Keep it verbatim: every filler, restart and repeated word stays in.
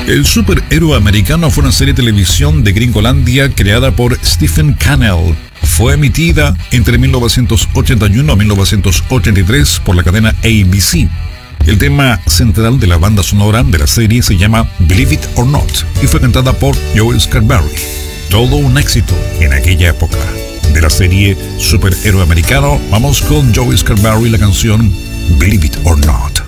El superhéroe americano fue una serie de televisión de Gringolandia creada por Stephen Cannell. Fue emitida entre mil novecientos ochenta y uno a mil novecientos ochenta y tres por la cadena A B C. El tema central de la banda sonora de la serie se llama Believe It or Not y fue cantada por Joe Scarborough. Todo un éxito en aquella época. De la serie Superhéroe Americano, vamos con Joe Scarborough y la canción Believe It or Not.